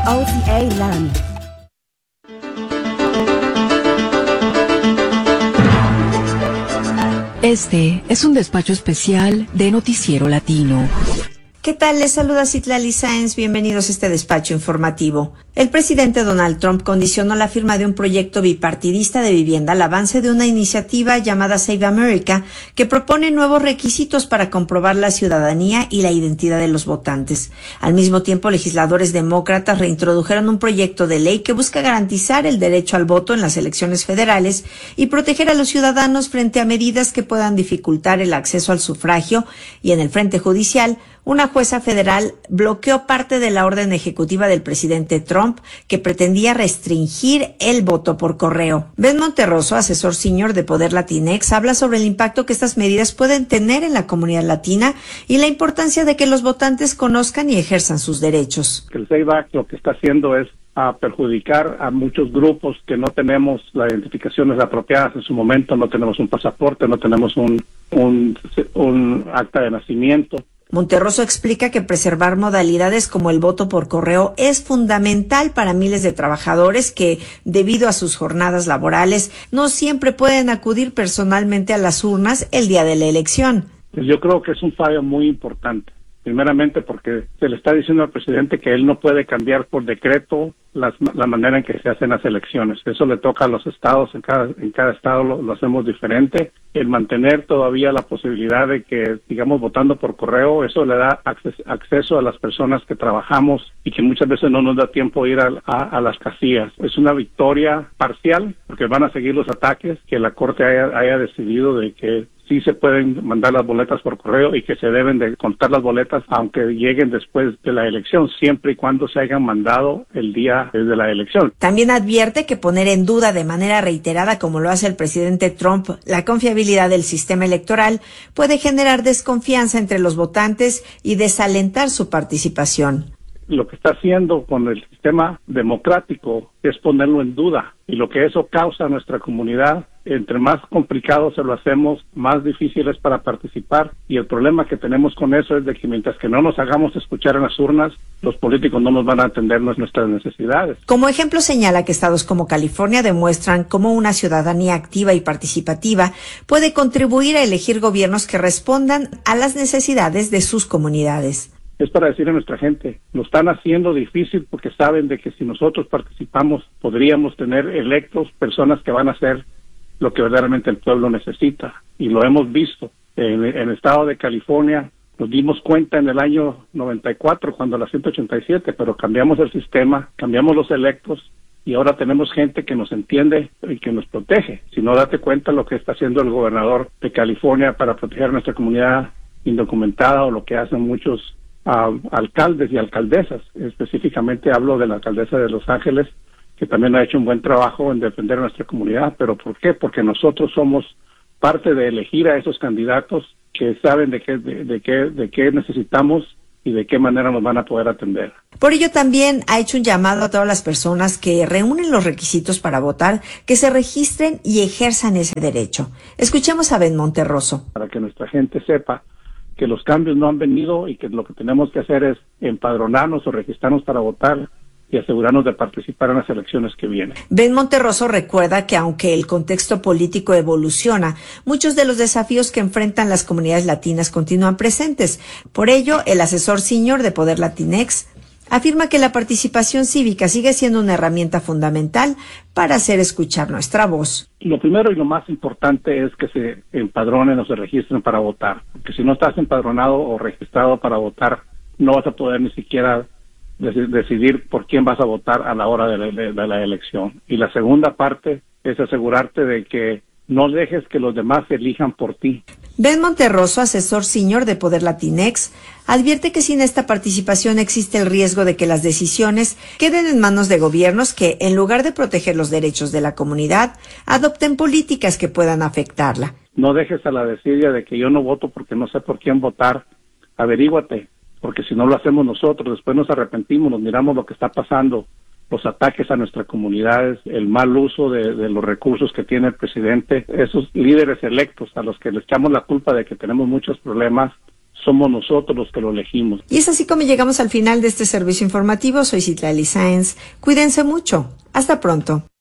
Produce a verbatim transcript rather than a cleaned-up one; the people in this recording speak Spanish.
O T A Land. Este es un despacho especial de Noticiero Latino. ¿Qué tal? Les saluda Citlali Sáenz. Bienvenidos a este despacho informativo. El presidente Donald Trump condicionó la firma de un proyecto bipartidista de vivienda al avance de una iniciativa llamada Save America, que propone nuevos requisitos para comprobar la ciudadanía y la identidad de los votantes. Al mismo tiempo, legisladores demócratas reintrodujeron un proyecto de ley que busca garantizar el derecho al voto en las elecciones federales y proteger a los ciudadanos frente a medidas que puedan dificultar el acceso al sufragio. Y en el frente judicial, una jueza federal bloqueó parte de la orden ejecutiva del presidente Trump que pretendía restringir el voto por correo. Ben Monterroso, asesor senior de Poder Latinex, habla sobre el impacto que estas medidas pueden tener en la comunidad latina y la importancia de que los votantes conozcan y ejerzan sus derechos. El Save Act lo que está haciendo es a perjudicar a muchos grupos que no tenemos las identificaciones apropiadas en su momento, no tenemos un pasaporte, no tenemos un, un, un acta de nacimiento. Monterroso explica que preservar modalidades como el voto por correo es fundamental para miles de trabajadores que, debido a sus jornadas laborales, no siempre pueden acudir personalmente a las urnas el día de la elección. Yo creo que es un fallo muy importante. Primeramente porque se le está diciendo al presidente que él no puede cambiar por decreto las, la manera en que se hacen las elecciones. Eso le toca a los estados, en cada, en cada estado lo, lo hacemos diferente. El mantener todavía la posibilidad de que sigamos votando por correo, eso le da acces, acceso a las personas que trabajamos y que muchas veces no nos da tiempo ir a, a, a las casillas. Es una victoria parcial porque van a seguir los ataques, que la Corte haya, haya decidido de que sí se pueden mandar las boletas por correo y que se deben de contar las boletas aunque lleguen después de la elección, siempre y cuando se hayan mandado el día de la elección. También advierte que poner en duda de manera reiterada, como lo hace el presidente Trump, la confiabilidad del sistema electoral puede generar desconfianza entre los votantes y desalentar su participación. Lo que está haciendo con el sistema democrático es ponerlo en duda, y lo que eso causa a nuestra comunidad, entre más complicado se lo hacemos, más difícil es para participar, y el problema que tenemos con eso es de que mientras que no nos hagamos escuchar en las urnas, los políticos no nos van a atender nuestras necesidades. Como ejemplo señala que estados como California demuestran cómo una ciudadanía activa y participativa puede contribuir a elegir gobiernos que respondan a las necesidades de sus comunidades. Es para decirle a nuestra gente, lo están haciendo difícil porque saben de que si nosotros participamos podríamos tener electos personas que van a hacer lo que verdaderamente el pueblo necesita, y lo hemos visto. En, en el estado de California nos dimos cuenta en el año noventa y cuatro, cuando la ciento ochenta y siete, pero cambiamos el sistema, cambiamos los electos, y ahora tenemos gente que nos entiende y que nos protege. Si no, date cuenta lo que está haciendo el gobernador de California para proteger a nuestra comunidad indocumentada, o lo que hacen muchos Uh, alcaldes y alcaldesas. Específicamente hablo de la alcaldesa de Los Ángeles, que también ha hecho un buen trabajo en defender a nuestra comunidad. ¿Pero por qué? Porque nosotros somos parte de elegir a esos candidatos que saben de qué, de, de qué, de qué necesitamos y de qué manera nos van a poder atender. Por ello también ha hecho un llamado a todas las personas que reúnen los requisitos para votar, que se registren y ejerzan ese derecho. Escuchemos a Ben Monterroso. Para que nuestra gente sepa que los cambios no han venido y que lo que tenemos que hacer es empadronarnos o registrarnos para votar y asegurarnos de participar en las elecciones que vienen. Ben Monterroso recuerda que aunque el contexto político evoluciona, muchos de los desafíos que enfrentan las comunidades latinas continúan presentes. Por ello, el asesor senior de Poder Latinex afirma que la participación cívica sigue siendo una herramienta fundamental para hacer escuchar nuestra voz. Lo primero y lo más importante es que se empadronen o se registren para votar, porque si no estás empadronado o registrado para votar, no vas a poder ni siquiera decidir por quién vas a votar a la hora de la, de, de la elección. Y la segunda parte es asegurarte de que no dejes que los demás elijan por ti. Ben Monterroso, asesor senior de Poder Latinex, advierte que sin esta participación existe el riesgo de que las decisiones queden en manos de gobiernos que, en lugar de proteger los derechos de la comunidad, adopten políticas que puedan afectarla. No dejes a la desidia de que yo no voto porque no sé por quién votar. Averíguate, porque si no lo hacemos nosotros, después nos arrepentimos, nos miramos lo que está pasando, los ataques a nuestras comunidades, el mal uso de, de los recursos que tiene el presidente. Esos líderes electos a los que les echamos la culpa de que tenemos muchos problemas somos nosotros los que lo elegimos. Y es así como llegamos al final de este servicio informativo. Soy Citlali Sáenz. Cuídense mucho. Hasta pronto.